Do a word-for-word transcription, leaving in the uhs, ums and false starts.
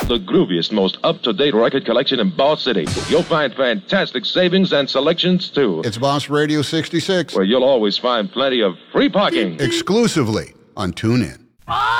the grooviest, most up-to-date record collection in Boss City. You'll find fantastic savings and selections, too. It's Boss Radio sixty-six. Where you'll always find plenty of free parking. Exclusively on TuneIn.